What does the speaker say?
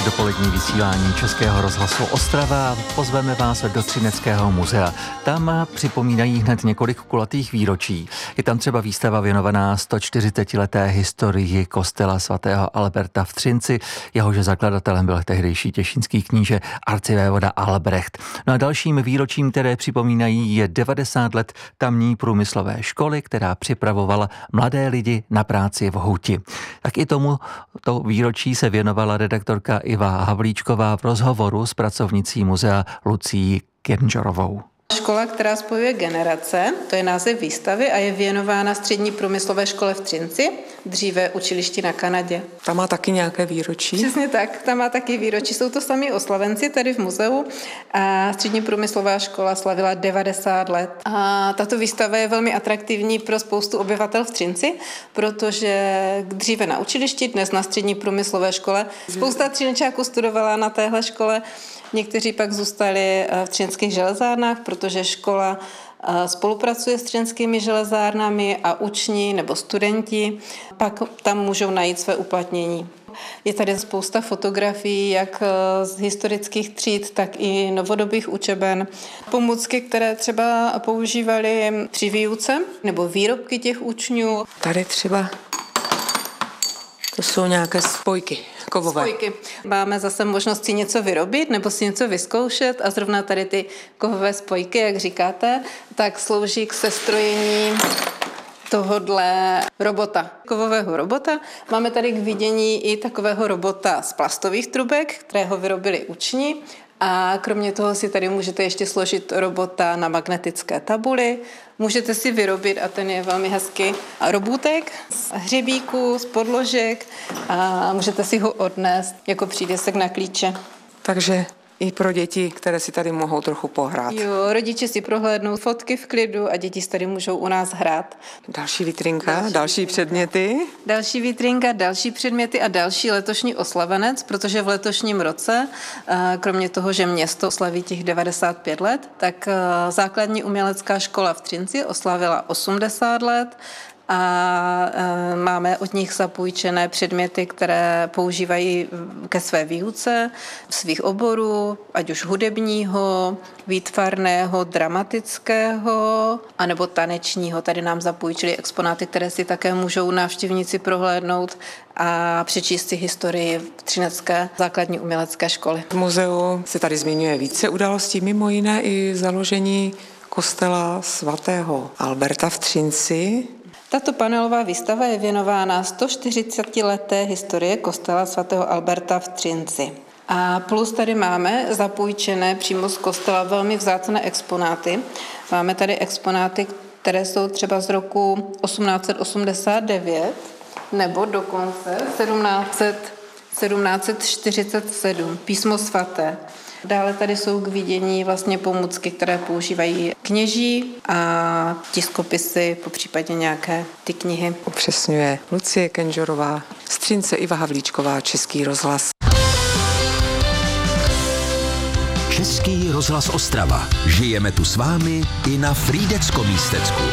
dopolední vysílání Českého rozhlasu Ostrava. Pozveme vás do Třineckého muzea. Tam připomínají hned několik kulatých výročí. Je tam třeba výstava věnovaná 140leté historii kostela svatého Alberta v Třinci. Jehož zakladatelem byl tehdejší těšínský kníže arcivévoda Albrecht. No a dalším výročím, které připomínají, je 90 let tamní průmyslové školy, která připravovala mladé lidi na práci v huti. Tak i tomuto výročí se věnovala redaktorka Iva Havlíčková v rozhovoru s pracovnicí muzea Lucií Kenžorovou. Škola, která spojuje generace, to je název výstavy a je věnována střední průmyslové škole v Třinci, dříve učilišti na Kanadě. Ta má taky nějaké výročí? Přesně tak, ta má taky výročí. Jsou to sami oslavenci tady v muzeu a střední průmyslová škola slavila 90 let. A tato výstava je velmi atraktivní pro spoustu obyvatel v Třinci, protože dříve na učilišti, dnes na střední průmyslové škole. Spousta Třinečáků studovala na téhle škole. Někteří pak zůstali v třinských železárnách, protože škola spolupracuje s třinskými železárnami a uční nebo studenti pak tam můžou najít své uplatnění. Je tady spousta fotografií, jak z historických tříd, tak i novodobých učeben. Pomůcky, které třeba používali při výuce, nebo výrobky těch učňů. Tady třeba to jsou nějaké spojky. Kovové. Spojky. Máme zase možnost si něco vyrobit nebo si něco vyzkoušet a zrovna tady ty kovové spojky, jak říkáte, tak slouží k sestrojení tohodle robota, kovového robota. Máme tady k vidění i takového robota z plastových trubek, kterého vyrobili učni. A kromě toho si tady můžete ještě složit robota na magnetické tabuli. Můžete si vyrobit, a ten je velmi hezký, robůtek z hřebíků, z podložek a můžete si ho odnést jako přívěsek na klíče. Takže i pro děti, které si tady mohou trochu pohrát. Jo, rodiče si prohlédnou fotky v klidu a děti si tady můžou u nás hrát. Další vitrinka, další předměty. Další vitrinka, další předměty a další letošní oslavenec, protože v letošním roce, kromě toho, že město oslaví těch 95 let, tak základní umělecká škola v Třinci oslavila 80 let, a máme od nich zapůjčené předměty, které používají ke své výuce svých oborů, ať už hudebního, výtvarného, dramatického, anebo tanečního. Tady nám zapůjčili exponáty, které si také můžou návštěvníci prohlédnout a přečíst si historii Třinecké základní umělecké školy. V muzeu se tady zmiňuje více událostí, mimo jiné i založení kostela svatého Alberta v Třinci. Tato panelová výstava je věnována 140leté historie kostela svatého Alberta v Třinci. A plus tady máme zapůjčené přímo z kostela velmi vzácné exponáty. Máme tady exponáty, které jsou třeba z roku 1889 nebo dokonce 1747, písmo svaté. Dále tady jsou k vidění vlastně pomůcky, které používají kněží a tiskopisy, popřípadě nějaké ty knihy. Upřesňuje Lucie Kenžorová, z Třince Iva Havlíčková, Český rozhlas. Český rozhlas Ostrava. Žijeme tu s vámi i na Frýdecko-Místecku.